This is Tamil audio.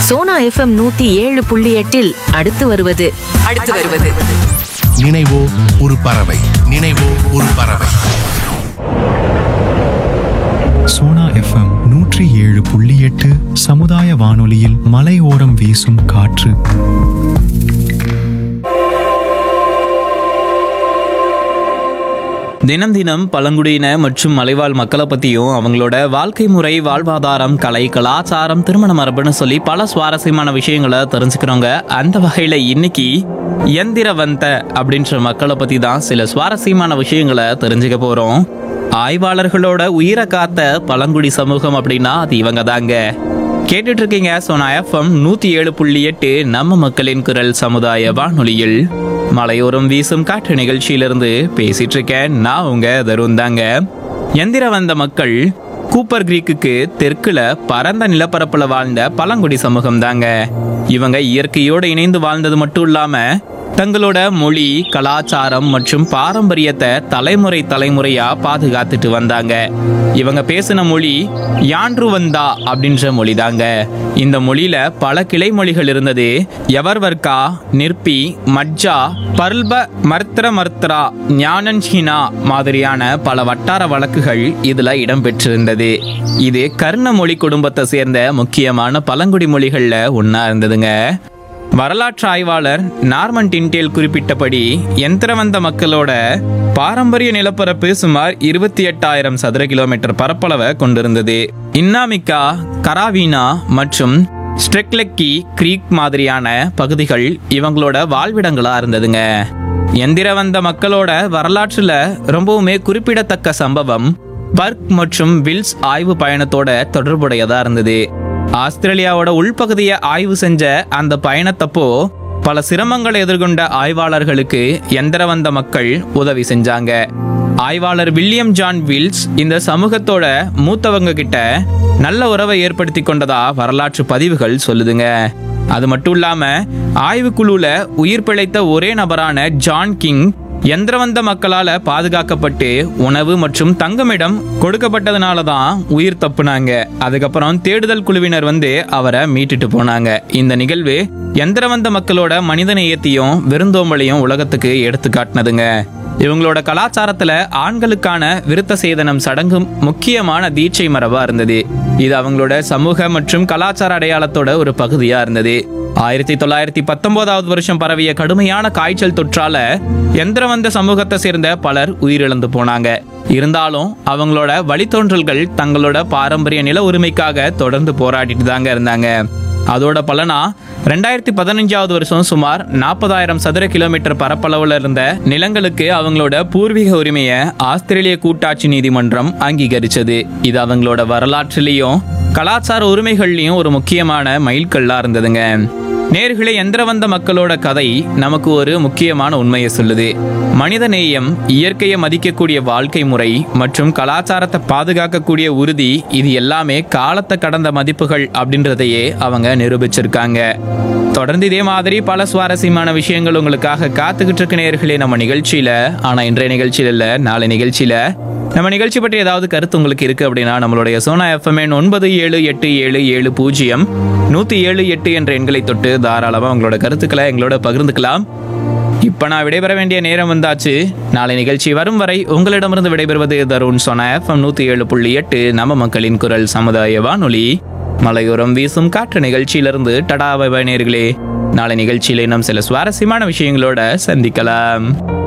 சோனா FM 107.8 அடுத்து வருவது நினைவோ ஒரு பறவை. சோனா FM 107.8 சமுதாய வானொலியில் மலையோரம் வீசும் காற்று. தினம் தினம் பழங்குடியின மற்றும் மலைவாழ் மக்களை பற்றியும் அவங்களோட வாழ்க்கை முறை, வாழ்வாதாரம், கலை, கலாச்சாரம், திருமண மரபுன்னு சொல்லி பல சுவாரஸ்யமான விஷயங்களை தெரிஞ்சுக்கிறோங்க. அந்த வகையில் இன்னைக்கு எந்திரவந்த அப்படின்ற மக்களை பற்றி தான் சில சுவாரஸ்யமான விஷயங்களை தெரிஞ்சுக்க போகிறோம். ஆய்வாளர்களோட உயிரை காத்த பழங்குடி சமூகம் அப்படின்னா அது இவங்க தாங்க. கேட்டுட்டு இருக்கீங்க சோனா FM 107.8 நம்ம மக்களின் குரல் சமுதாய வானொலியில் மலையோரம் வீசும் காற்று நிகழ்ச்சியிலிருந்து பேசிட்டு இருக்கேன். நான் உங்க தருண் தாங்க. எந்திரவந்த மக்கள் கூப்பர் கிரீக்குக்கு தெற்குல பரந்த நிலப்பரப்புல வாழ்ந்த பழங்குடி சமூகம் தாங்க. இவங்க இயற்கையோடு இணைந்து வாழ்ந்தது மட்டும் இல்லாம தங்களோட மொழி, கலாச்சாரம் மற்றும் பாரம்பரியத்தை தலைமுறையா பாதுகாத்துட்டு வந்தாங்க. இவங்க பேசின மொழி யான்றுவந்தா அப்படின்ற மொழி தாங்க. இந்த மொழியில பல கிளை மொழிகள் இருந்தது. எவர்வர்கா, நிற்பி, மட்ஜா, பர்ல்ப, மர்த்ரா, ஞானன்ஹினா மாதிரியான பல வட்டார வழக்குகள் இதுல இடம்பெற்றிருந்தது. இது கர்ண மொழி குடும்பத்தை சேர்ந்த முக்கியமான பழங்குடி மொழிகள்ல ஒன்னா இருந்ததுங்க. வரலாற்று ஆய்வாளர் நார்மன் டின்டேல் குறிப்பிட்டபடி எந்திரவந்த மக்களோட பாரம்பரிய நிலப்பரப்பு சுமார் 28,000 சதுர கிலோமீட்டர் பரப்பளவை கொண்டிருந்தது. இன்னாமிக்கா, கராவீனா மற்றும் ஸ்ட்ரெக்லெக்கி கிரீக் மாதிரியான பகுதிகள் இவங்களோட வாழ்விடங்களா இருந்ததுங்க. எந்திரவந்த மக்களோட வரலாற்றுல ரொம்பவுமே குறிப்பிடத்தக்க சம்பவம் பர்க் மற்றும் வில்ஸ் ஆய்வு பயணத்தோட தொடர்புடையதா இருந்தது. ஆஸ்திரேலியாவோட உள்பகுதியை ஆய்வு செஞ்ச அந்த பயணத்தப்போ பல சிரமங்களை எதிர்கொண்ட ஆய்வாளர்களுக்கு எந்திரவந்த மக்கள் உதவி செஞ்சாங்க. ஆய்வாளர் வில்லியம் ஜான் வில்ஸ் இந்த சமூகத்தோட மூத்தவங்க கிட்ட நல்ல உறவை ஏற்படுத்தி கொண்டதா வரலாற்று பதிவுகள் சொல்லுதுங்க. அது மட்டும் இல்லாம ஆய்வுக்குழுல உயிர் பிழைத்த ஒரே நபரான ஜான் கிங் எந்திரவந்த மக்களால பாதுகாக்கப்பட்டு உணவு மற்றும் தங்குமிடம் கொடுக்கப்பட்டதுனால தான் உயிர் தப்புனாங்க. அதுக்கப்புறம் தேடுதல் குழுவினர் வந்து அவரை மீட்டுட்டு போனாங்க. இந்த நிகழ்வு எந்திரவந்த மக்களோட மனிதநேயத்தையும் விருந்தோம்பலையும் உலகத்துக்கு எடுத்து காட்டினதுங்க. இவங்களோட கலாச்சாரத்துல ஆண்களுக்கான விருத்த சேதனம் சடங்கு முக்கியமான தீட்சை மரபா இருந்தது. இது அவங்களோட சமூக மற்றும் கலாச்சார அடையாளத்தோட ஒரு பகுதியா இருந்தது. 1919 வருஷம் பரவிய கடுமையான காய்ச்சல் தொற்றால எந்திரவந்த சமூகத்தை சேர்ந்த பலர் உயிரிழந்து போனாங்க. இருந்தாலும் அவங்களோட வழித்தோன்றல்கள் தங்களோட பாரம்பரிய நில உரிமைக்காக தொடர்ந்து போராடிட்டு தாங்க இருந்தாங்க. அதோட பலனா 2015 வருஷம் சுமார் 40,000 சதுர கிலோமீட்டர் பரப்பளவுல இருந்த நிலங்களுக்கு அவங்களோட பூர்வீக உரிமையை ஆஸ்திரேலிய கூட்டாட்சி நீதிமன்றம் அங்கீகரிச்சது. இது அவங்களோட வரலாற்றிலையும் கலாச்சார உரிமைகள்லையும் ஒரு முக்கியமான மைல்கல்லா இருந்ததுங்க. நேர்களே, எந்திரவந்த மக்களோட கதை நமக்கு ஒரு முக்கியமான உண்மையை சொல்லுது. மனித நேயம், இயற்கையை மதிக்கக்கூடிய வாழ்க்கை முறை மற்றும் கலாச்சாரத்தை பாதுகாக்கக்கூடிய உறுதி, இது எல்லாமே காலத்தை கடந்த மதிப்புகள் அப்படின்றதையே அவங்க நிரூபிச்சிருக்காங்க. தொடர்ந்து இதே மாதிரி பல சுவாரஸ்யமான விஷயங்கள் உங்களுக்காக காத்துக்கிட்டு இருக்கு நேர்களே நம்ம நிகழ்ச்சியில. ஆனா இன்றைய நிகழ்ச்சியில இல்ல, நாளை நிகழ்ச்சியில நம்ம நிகழ்ச்சி பற்றி ஏதாவது கருத்து உங்களுக்கு இருக்கு அப்படின்னா நம்மளுடைய சோனா FM 9787700178 என்ற எண்களை தொட்டு தாராளமா உங்களோட கருத்துக்களை எங்களோட பகிர்ந்துக்கலாம். இப்ப நான் விடைபெற வேண்டிய நேரம் வந்தாச்சு. நாளை நிகழ்ச்சி வரும் வரை உங்களிடமிருந்து விடைபெறுவது தருண். சோனா FM 107.8 நம்ம மக்களின் குரல் சமுதாய வானொலி மலையோரம் வீசும் காற்று நிகழ்ச்சியிலிருந்து டடா பை நேயர்களே. நாளை நிகழ்ச்சியில நாம் சில சுவாரஸ்யமான விஷயங்களோட சந்திக்கலாம்.